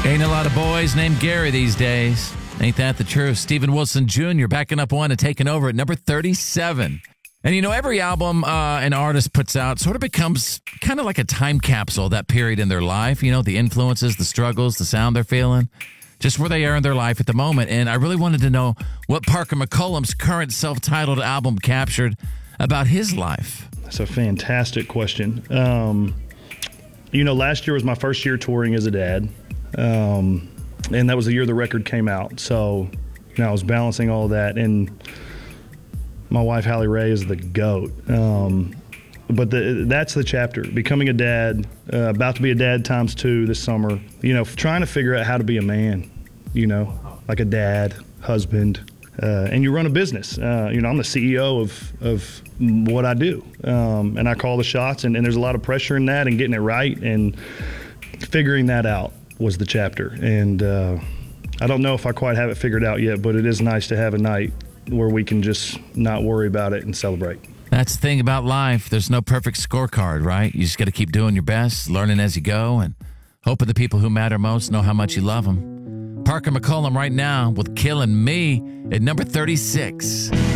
Ain't a lot of boys named Gary these days. Ain't that the truth? Steven Wilson Jr. backing up one and taking over at number 37. And you know, every album an artist puts out sort of becomes kind of like a time capsule, that period in their life. You know, the influences, the struggles, the sound they're feeling, just where they are in their life at the moment. And I really wanted to know what Parker McCollum's current self-titled album captured about his life. That's a fantastic question. You know, last year was my first year touring as a dad. And that was the year the record came out. So, you know, I was balancing all of that. And my wife, Hallie Ray, is the GOAT. But that's the chapter. Becoming a dad, about to be a dad times 2 this summer. You know, trying to figure out how to be a man, you know, like a dad, husband. And you run a business. You know, I'm the CEO of what I do. And I call the shots. And there's a lot of pressure in that and getting it right. And figuring that out was the chapter. And I don't know if I quite have it figured out yet, but it is nice to have a night where we can just not worry about it and celebrate. That's the thing about life. There's no perfect scorecard, right? You just got to keep doing your best, learning as you go, and hoping the people who matter most know how much you love them. Parker McCollum right now with Killing Me at number 36.